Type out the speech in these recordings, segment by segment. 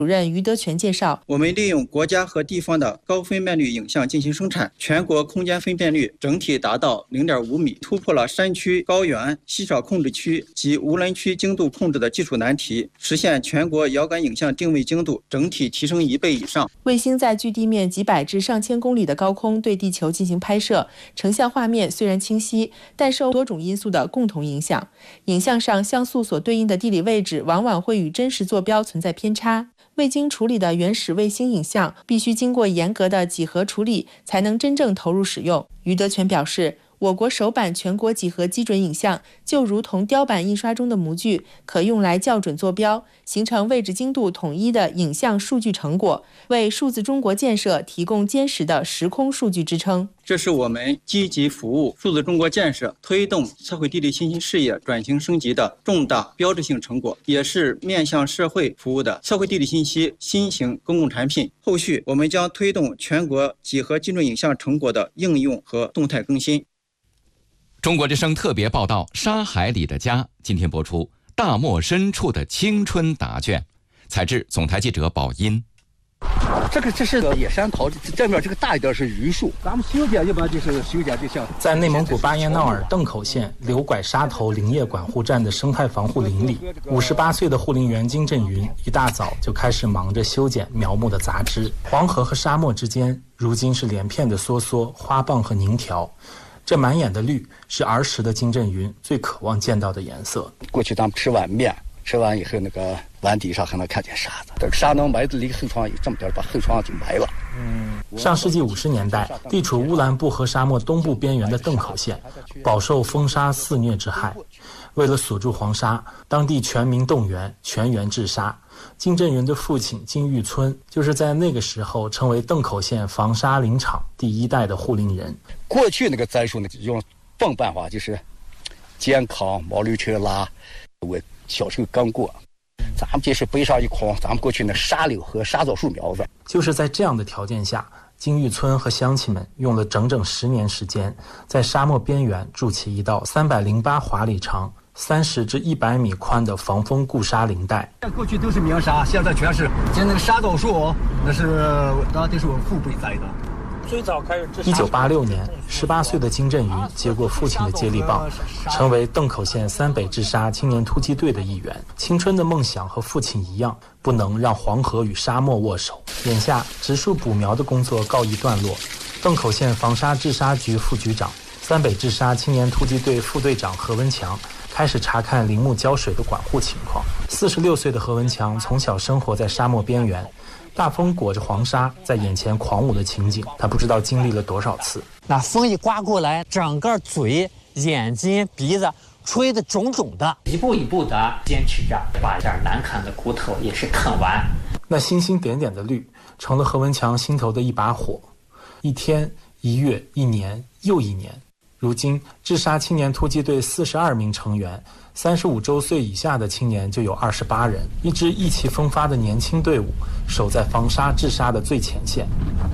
主任于德全介绍， 我们利用国家和地方的高分辨率影像进行生产，全国空间分辨率整体达到 0.5米，突破了山区、高原、稀少控制区及无人区精度控制的技术难题，实现全国遥感影像定位精度整体提升1倍以上。 卫星在距地面几百至上千公里的高空对地球进行拍摄，成像画面虽然清晰，但受多种因素的共同影响。影像上像素所对应的地理位置往往会与真实坐标存在偏差。未经处理的原始卫星影像必须经过严格的几何处理，才能真正投入使用。于德全表示，我国首版全国几何基准影像就如同雕版印刷中的模具，可用来校准坐标，形成位置精度统一的影像数据成果，为数字中国建设提供坚实的时空数据支撑。 这是我们积极服务数字中国建设、推动社会地理信息事业转型升级的重大标志性成果，也是面向社会服务的社会地理信息新型公共产品。后续我们将推动全国几何基准影像成果的应用和动态更新。 中国之声特别报道《沙海里的家》，今天播出大漠深处的青春答卷，采制总台记者宝音。 这是个野山桃，这面这个大一点是榆树。咱们修剪一般就是修剪就像在内蒙古巴彦淖尔邓口县刘拐沙头林业管护站的生态防护林里，58岁的护林员金振云一大早就开始忙着修剪苗木的杂枝。黄河和沙漠之间，如今是连片的梭梭、花蚌和凝条。这满眼的绿是儿时的金振云最渴望见到的颜色。 过去咱们吃碗面，吃完以后那个碗底上还能看见沙子，这沙能埋的离后窗有这么点，把后窗就埋了。 上世纪50年代，地处乌兰布和沙漠东部边缘的邓口县，饱受风沙肆虐之害。为了锁住黄沙，当地全民动员，全员治沙。金振云的父亲金玉村就是在那个时候成为邓口县防沙林场第1代的护林人。 过去那个栽树呢，用笨办法，就是肩扛毛驴车拉。我小时候刚过，咱们这是背上一筐，咱们过去那沙柳和沙枣树苗子。就是在这样的条件下，金玉村和乡亲们用了整整10年时间，在沙漠边缘筑起一道308华里长、30至100米宽的防风固沙林带。过去都是棉沙，现在全是。现在那个沙枣树，那是我父辈栽的。最早开始1986年，18岁的金振云接过父亲的接力棒，成为邓口县三北治沙青年突击队的一员。青春的梦想和父亲一样，不能让黄河与沙漠握手。眼下植树补苗的工作告一段落，邓口县防沙治沙局副局长、三北治沙青年突击队副队长何文强开始查看林木浇水的管护情况。46岁的何文强从小生活在沙漠边缘，大风裹着黄沙在眼前狂舞的情景，他不知道经历了多少次。 那风一刮过来，整个嘴、眼睛、鼻子吹得肿肿的，一步一步的坚持着，把点难啃的骨头也是啃完。 那星星点点的绿，成了何文强心头的一把火。1天、1月、1年又1年。如今治沙青年突击队42名成员，35周岁以下的青年就有28人，一支意气风发的年轻队伍，守在防沙治沙的最前线。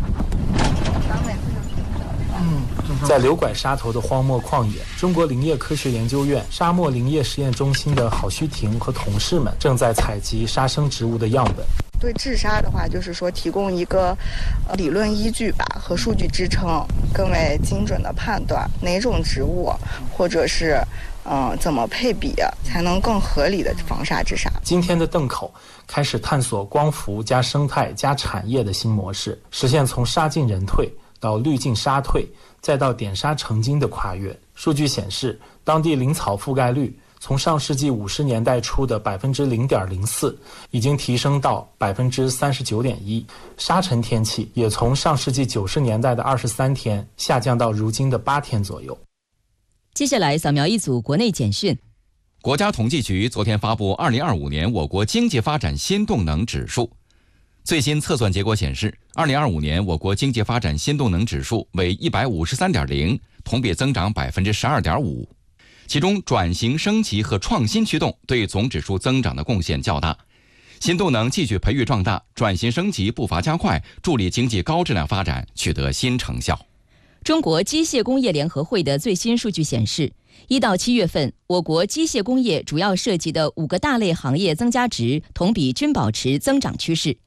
在刘拐沙头的荒漠旷野，中国林业科学研究院沙漠林业实验中心的郝旭婷和同事们正在采集沙生植物的样本。 对治沙的话，就是说提供一个理论依据吧和数据支撑，更为精准的判断哪种植物或者是怎么配比才能更合理的防沙治沙。今天的邓口开始探索光伏加生态加产业的新模式，实现从沙进人退到绿进沙退再到点沙成金的跨越。数据显示，当地林草覆盖率从上世纪50年代初的 0.04% 已经提升到 39.1%， 沙尘天气也从上世纪90年代的23天下降到如今的8天左右。 接下来扫描一组国内简讯。 国家统计局昨天发布2025年我国经济发展新动能指数。最新测算结果显示，2025年我国经济发展新动能指数为 153.0， 同比增长 12.5%。其中转型升级和创新驱动对总指数增长的贡献较大，新动能继续培育壮大，转型升级步伐加快，助力经济高质量发展取得新成效。 中国机械工业联合会的最新数据显示， 1到7月份，我国机械工业主要涉及的5个大类行业增加值同比均保持增长趋势。